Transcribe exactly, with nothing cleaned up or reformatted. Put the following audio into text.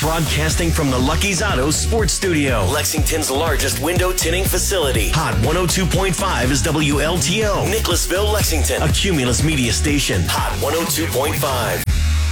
Broadcasting from the Lucky's Auto Sports Studio, Lexington's largest window tinting facility. Hot one oh two point five is W L T O, Nicholasville, Lexington, a Cumulus media station. Hot one oh two point five.